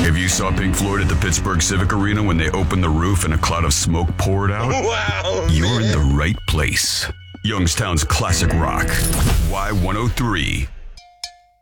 If you saw Pink Floyd at the Pittsburgh Civic Arena when they opened the roof and a cloud of smoke poured out, Wow, you're in the right place. Youngstown's classic rock. Y103.